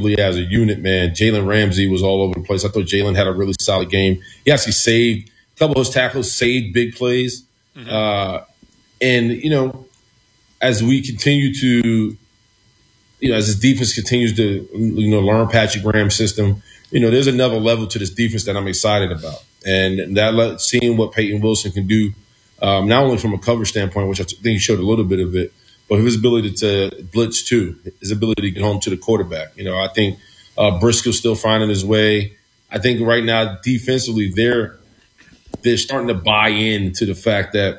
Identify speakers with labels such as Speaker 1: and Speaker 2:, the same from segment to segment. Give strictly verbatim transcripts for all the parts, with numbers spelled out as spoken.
Speaker 1: collectively as a unit, man, Jalen Ramsey was all over the place. I thought Jalen had a really solid game. He actually saved a couple of his tackles, saved big plays. Mm-hmm. Uh, and, you know, as we continue to, you know, as this defense continues to, you know, learn Patrick Graham's system, you know, there's another level to this defense that I'm excited about. And that seeing what Peyton Wilson can do, um, not only from a cover standpoint, which I think he showed a little bit of it, but his ability to blitz too, his ability to get home to the quarterback. You know, I think uh, Briscoe's still finding his way. I think right now defensively they're they're starting to buy into the fact that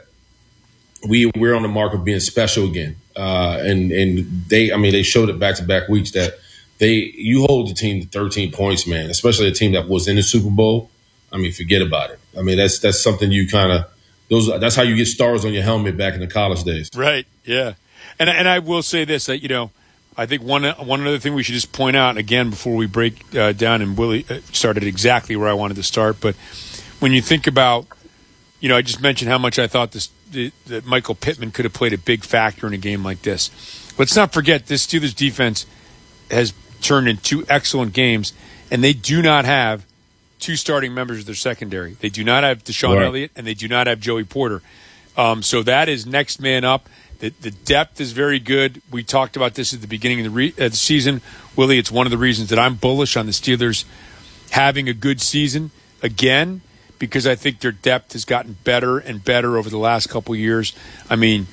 Speaker 1: we we're on the mark of being special again. Uh, and and they, I mean, they showed it back to back weeks that they you hold the team to thirteen points, man, especially a team that was in the Super Bowl. I mean, forget about it. I mean, that's that's something you kind of those. That's how you get stars on your helmet back in the college days.
Speaker 2: Right. Yeah. And and I will say this, that, you know, I think one one other thing we should just point out, again, before we break uh, down, and Willie started exactly where I wanted to start, but when you think about, you know, I just mentioned how much I thought this that Michael Pittman could have played a big factor in a game like this. Let's not forget this Steelers defense has turned in two excellent games, and they do not have two starting members of their secondary. They do not have Deshaun
Speaker 1: right.
Speaker 2: Elliott, and they do not have Joey Porter. Um, so that is next man up. The, the depth is very good. We talked about this at the beginning of the, re- uh, the season. Willie, it's one of the reasons that I'm bullish on the Steelers having a good season again, because I think their depth has gotten better and better over the last couple of years. I mean,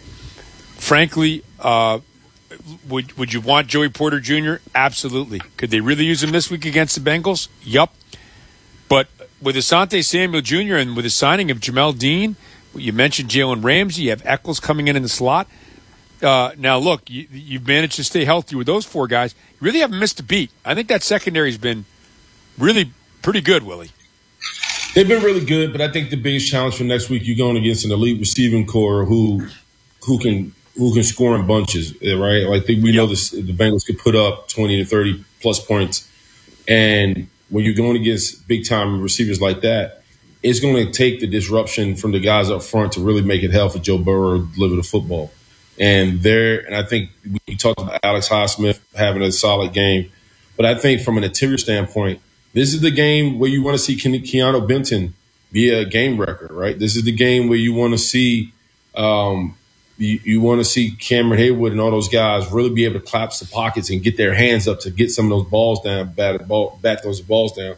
Speaker 2: frankly, uh, would would you want Joey Porter Junior? Absolutely. Could they really use him this week against the Bengals? Yup. But with Asante Samuel Junior and with the signing of Jamel Dean, you mentioned Jalen Ramsey. You have Eccles coming in in the slot. Uh, now, look, you, you've managed to stay healthy with those four guys. You really haven't missed a beat. I think that secondary has been really pretty good, Willie.
Speaker 1: They've been really good, but I think the biggest challenge for next week, you're going against an elite receiving core who who can who can score in bunches, right? Like we know this, the Bengals could put up twenty to thirty plus points, and when you're going against big time receivers like that, it's going to take the disruption from the guys up front to really make it hell for Joe Burrow to deliver the football. And there, and I think we talked about Alex Highsmith having a solid game, but I think from an interior standpoint, this is the game where you want to see Ke- Keanu Benton be a game wrecker, right? This is the game where you want to see, um, you, you want to see Cameron Haywood and all those guys really be able to collapse the pockets and get their hands up to get some of those balls down, bat, ball, bat those balls down.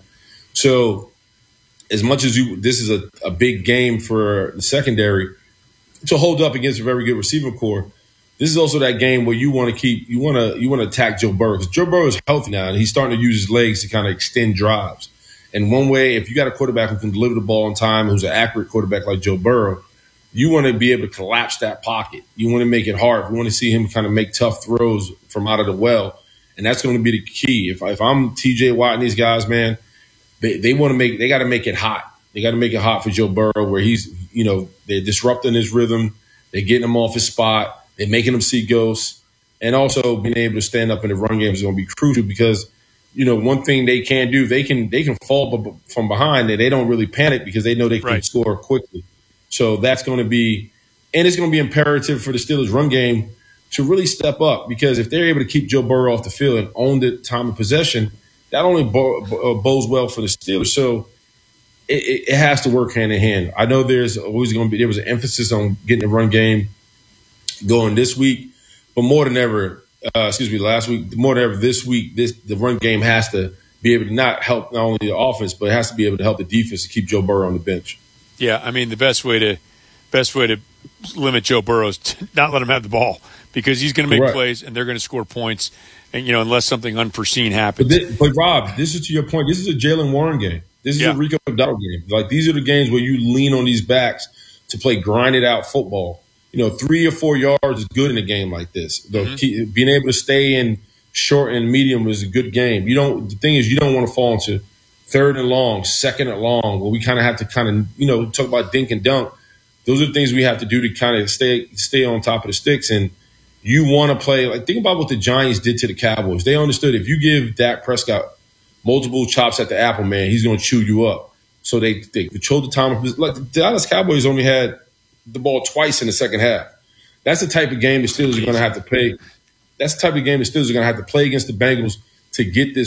Speaker 1: So, as much as you, this is a, a big game for the secondary to hold up against a very good receiving core. This is also that game where you want to keep, you want to, you want to attack Joe Burrow, because Joe Burrow is healthy now and he's starting to use his legs to kind of extend drives. And one way, if you got a quarterback who can deliver the ball in time, who's an accurate quarterback like Joe Burrow, you want to be able to collapse that pocket. You want to make it hard. You want to see him kind of make tough throws from out of the well, and that's going to be the key. If, if I'm T J Watt and these guys, man, They they want to make they got to make it hot. They got to make it hot for Joe Burrow, where he's, you know, they're disrupting his rhythm, they're getting him off his spot, they're making him see ghosts, and also being able to stand up in the run game is going to be crucial, because, you know, one thing they can do, they can they can fall b- from behind and they don't really panic because they know they can
Speaker 2: right.
Speaker 1: score quickly. So that's going to be, and it's going to be imperative for the Steelers' run game to really step up, because if they're able to keep Joe Burrow off the field and own the time of possession, that only bo- bo- bodes well for the Steelers. So it, it has to work hand in hand. I know there's always going to be, there was an emphasis on getting the run game going this week, but more than ever, uh, excuse me, last week, more than ever this week, this the run game has to be able to not help not only the offense, but it has to be able to help the defense to keep Joe Burrow on the bench.
Speaker 2: Yeah, I mean, the best way to best way to limit Joe Burrow is to not let him have the ball, because he's going to make
Speaker 1: Correct.
Speaker 2: plays and they're going to score points. And, you know, unless something unforeseen happens.
Speaker 1: But, this, but Rob, this is to your point. This is a Jalen Warren game. This is
Speaker 2: yeah.
Speaker 1: a Rico Dowdle game. Like, these are the games where you lean on these backs to play grinded out football. You know, three or four yards is good in a game like this. The,
Speaker 2: Mm-hmm.
Speaker 1: key, being able to stay in short and medium is a good game. You don't. The thing is, you don't want to fall into third and long, second and long, where we kind of have to kind of, you know, talk about dink and dunk. Those are the things we have to do to kind of stay stay on top of the sticks. And you want to play, like, think about what the Giants did to the Cowboys. They understood if you give Dak Prescott multiple chops at the apple, man, he's going to chew you up. So they, they controlled the time. Like, the Dallas Cowboys only had the ball twice in the second half. That's the type of game the Steelers are going to have to play. That's the type of game the Steelers are going to have to play against the Bengals to get this